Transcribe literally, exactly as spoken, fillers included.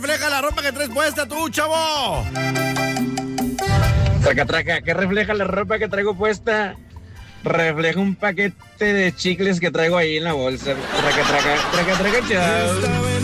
refleja la ropa que traes puesta tú, chavo? Traca, traca, ¿qué refleja la ropa que traigo puesta? Refleja un paquete de chicles que traigo ahí en la bolsa. Traca, traca, traca, traca, chao.